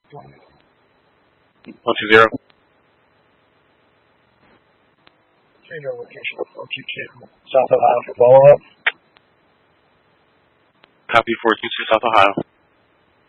120. Change our location to 422 South Ohio for follow-up. Copy 422 South Ohio.